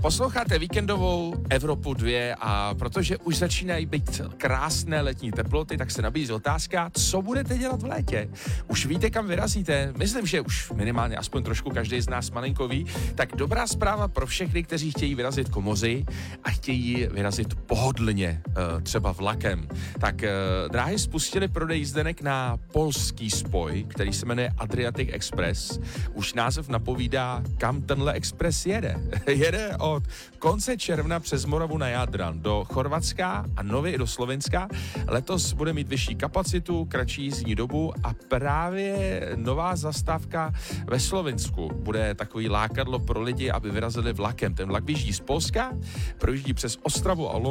Posloucháte víkendovou Evropu 2 a protože už začínají být krásné letní teploty, tak se nabízí otázka, co budete dělat v létě? Už víte, kam vyrazíte? Myslím, že už minimálně aspoň trošku každý z nás malinko ví. Tak dobrá zpráva pro všechny, kteří chtějí vyrazit k moři a chtějí vyrazit pohodlně, třeba vlakem. Tak dráhy spustili prodej jízdenek na polský spoj, který se jmenuje Adriatic Express. Už název napovídá, kam tenhle expres jede. Jede od konce června přes Moravu na Jadran do Chorvatska a nově i do Slovenska. Letos bude mít vyšší kapacitu, kratší jízdní dobu a právě nová zastávka ve Slovensku bude takový lákadlo pro lidi, aby vyrazili vlakem. Ten vlak vyjíždí z Polska, projíždí přes Ostravu a